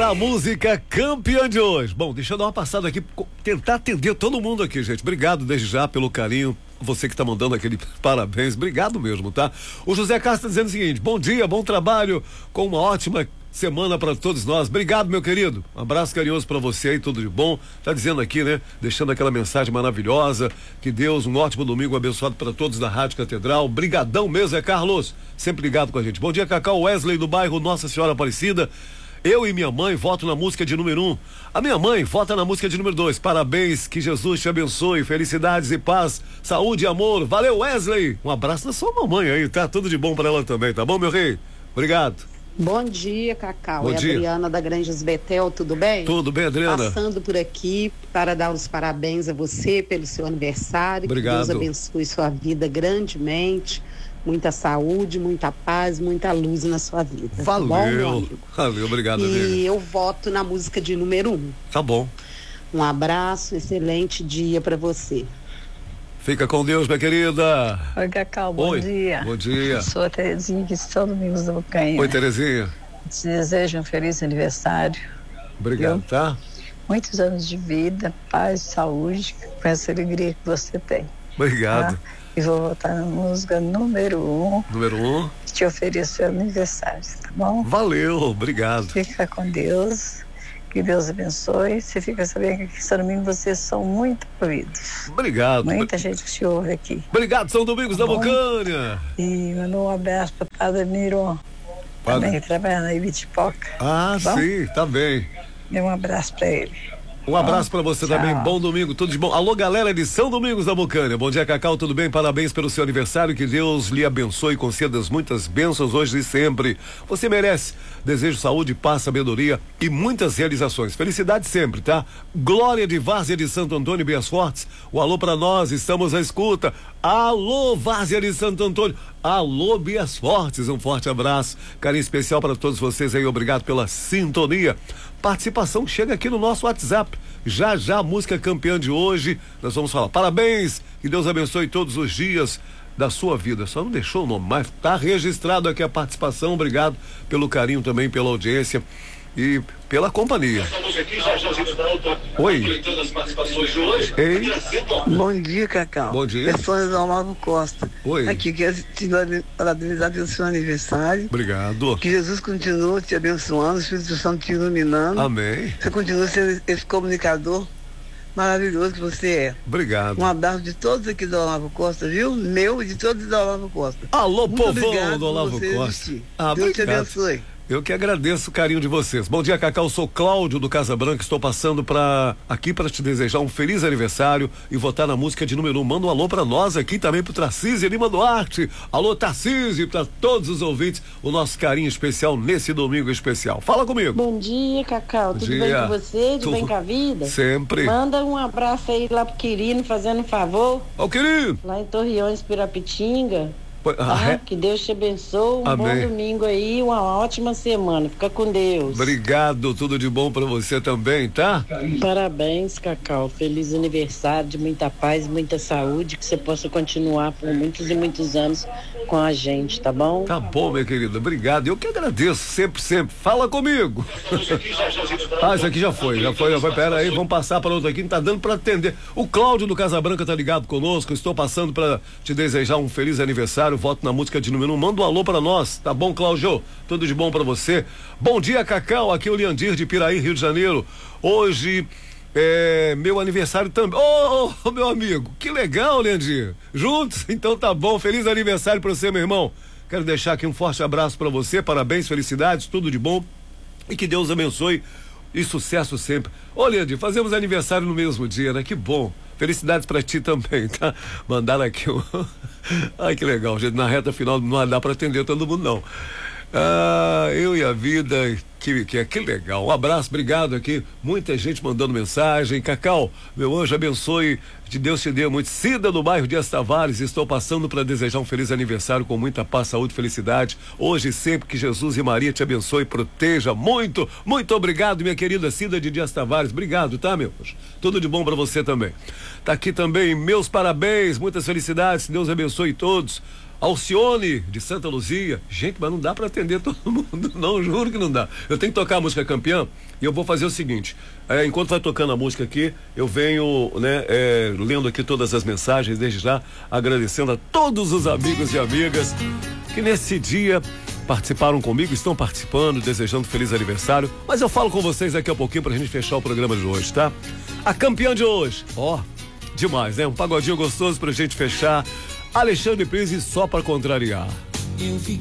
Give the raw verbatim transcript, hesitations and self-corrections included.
na música campeã de hoje. Bom, deixa eu dar uma passada aqui, tentar atender todo mundo aqui, gente. Obrigado desde já pelo carinho. Você que tá mandando aquele parabéns, obrigado mesmo, tá? O José Castro tá dizendo o seguinte: bom dia, bom trabalho, com uma ótima semana para todos nós. Obrigado, meu querido. Um abraço carinhoso para você aí, tudo de bom. Tá dizendo aqui, né? Deixando aquela mensagem maravilhosa. Que Deus, um ótimo domingo abençoado para todos da Rádio Catedral. Brigadão mesmo, é Carlos. Sempre ligado com a gente. Bom dia, Cacau. Wesley do bairro Nossa Senhora Aparecida. Eu e minha mãe voto na música de número um. A minha mãe vota na música de número dois. Parabéns, que Jesus te abençoe. Felicidades e paz, saúde e amor. Valeu, Wesley. Um abraço na sua mamãe aí, tá? Tudo de bom para ela também, tá bom, meu rei? Obrigado. Bom dia, Cacau. Bom é dia. a Adriana da Granjas Betel, tudo bem? Tudo bem, Adriana? Passando por aqui para dar os parabéns a você pelo seu aniversário. Obrigado. Que Deus abençoe sua vida grandemente. Muita saúde, muita paz, muita luz na sua vida. Valeu. Tá bom, meu amigo? Valeu, obrigado, E Adriana. eu voto na música de número um. Tá bom. Um abraço, excelente dia para você. Fica com Deus, minha querida. Oi, Cacau, bom Oi. dia. Bom dia. Eu sou a Terezinha, que São Domingos da Bocanha. Oi, Terezinha. Te desejo um feliz aniversário. Obrigado, Eu, tá? Muitos anos de vida, paz, saúde, com essa alegria que você tem. Obrigado. Tá? E vou votar na música número um. Número um. Que te ofereço aniversário, tá bom? Valeu, obrigado. Fica com Deus. Que Deus abençoe. Você fica sabendo que São Domingo vocês são muito ouvidos. Obrigado. Muita gente que te ouve aqui. Obrigado, São Domingos Tá da bom? Bocânia. E mandou um abraço para o Padre Miron. Padre- Também que trabalha na Ibitipoca. Ah, Tá bom? sim, tá bem. Dê um abraço para ele. Um abraço pra você Tchau. também, bom domingo, tudo de bom. Alô, galera de São Domingos da Bocânia. Bom dia, Cacau, tudo bem? Parabéns pelo seu aniversário, que Deus lhe abençoe e conceda muitas bênçãos hoje e sempre. Você merece. Desejo saúde, paz, sabedoria e muitas realizações. Felicidade sempre, tá? Glória de Várzea de Santo Antônio, Bias Fortes. O alô pra nós, estamos à escuta. Alô, Várzea de Santo Antônio. Alô, Bias Fortes, um forte abraço. Carinho especial para todos vocês aí, obrigado pela sintonia. Participação que chega aqui no nosso WhatsApp. Já já a música campeã de hoje, nós vamos falar parabéns, que Deus abençoe todos os dias da sua vida. Só não deixou o nome, mas tá registrado aqui a participação. Obrigado pelo carinho também, pela audiência e pela companhia. Oi. Ei. Bom dia, Cacau. Bom dia. Pessoas do Olavo Costa. Oi. Aqui, quero te parabenizar pelo seu aniversário. Obrigado. Que Jesus continue te abençoando, o Espírito Santo te iluminando. Amém. Você continua sendo esse comunicador maravilhoso que você é. Obrigado. Um abraço de todos aqui do Olavo Costa, viu? Meu e de todos do Olavo Costa. Alô, Muito povão obrigado do por Olavo você Costa. existir. Ah, Deus te obrigado. abençoe. Eu que agradeço o carinho de vocês. Bom dia, Cacau. Eu sou Cláudio do Casa Branca. Estou passando pra, aqui para te desejar um feliz aniversário e votar na música de número um. Manda um alô pra nós aqui também pro Tarcísio Lima Duarte. Alô, Tarcísio, para todos os ouvintes, o nosso carinho especial nesse domingo especial. Fala comigo. Bom dia, Cacau. Bom Tudo dia. bem com você? De Tudo- bem com a vida? Sempre. Manda um abraço aí lá pro Quirino, fazendo um favor. Ô, querido. Lá em Torreões, Pirapitinga. Pô, ah, Tá? é? Que Deus te abençoe. Um Amém. bom domingo aí, uma ótima semana. Fica com Deus. Obrigado, tudo de bom pra você também, tá? Parabéns, Cacau. Feliz aniversário, de muita paz, muita saúde, que você possa continuar por muitos e muitos anos com a gente, tá bom? Tá bom, minha querida, obrigado. Eu que agradeço, sempre, sempre. Fala comigo. Ah, isso aqui já foi, já foi, já foi. Pera aí, vamos passar para outro aqui, não tá dando para atender. O Cláudio do Casa Branca tá ligado conosco, estou passando para te desejar um feliz aniversário, voto na música de número um. Manda um alô para nós, tá bom, Cláudio? Tudo de bom para você. Bom dia, Cacau, aqui é o Leandir de Piraí, Rio de Janeiro. Hoje é meu aniversário também. Ô, oh, meu amigo, que legal, Leandir. Juntos? Então tá bom, feliz aniversário para você, meu irmão. Quero deixar aqui um forte abraço para você, parabéns, felicidades, tudo de bom e que Deus abençoe e sucesso sempre. Ô, Leandro, fazemos aniversário no mesmo dia, né? Que bom. Felicidades pra ti também, tá? Mandaram aqui um... Ai, que legal, gente. Na reta final não dá pra atender todo mundo, não. Ah, eu e a vida, que, que, que legal. Um abraço, obrigado aqui. Muita gente mandando mensagem. Cacau, meu anjo, abençoe. De Deus te dê muito. Cida do bairro Dias Tavares, estou passando para desejar um feliz aniversário com muita paz, saúde e felicidade. Hoje e sempre que Jesus e Maria te abençoe e proteja muito. Muito obrigado, minha querida Cida de Dias Tavares. Obrigado, tá, meu anjo? Tudo de bom para você também. Tá aqui também, meus parabéns, muitas felicidades. Deus abençoe todos. Alcione, de Santa Luzia. Gente, mas não dá pra atender todo mundo, não, juro que não dá. Eu tenho que tocar a música campeã e eu vou fazer o seguinte, é, enquanto vai tocando a música aqui, eu venho, né, é, lendo aqui todas as mensagens, desde já, agradecendo a todos os amigos e amigas que nesse dia participaram comigo, estão participando, desejando feliz aniversário, mas eu falo com vocês daqui a pouquinho pra gente fechar o programa de hoje, tá? A campeã de hoje, ó, demais, né? Um pagodinho gostoso pra gente fechar. Alexandre Pires, só pra contrariar.